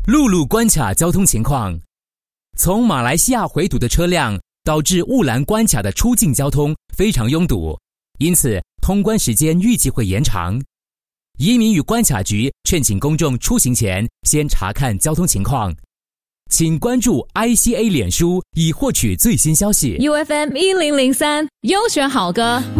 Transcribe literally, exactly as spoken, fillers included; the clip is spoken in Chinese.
陆路关卡交通情况。从马来西亚回堵的车辆导致雾兰关卡的出境交通非常拥堵，因此通关时间预计会延长。移民与关卡局劝请公众出行前先查看交通情况。请关注 I C A 脸书以获取最新消息。 U F M 一零零三优选好歌。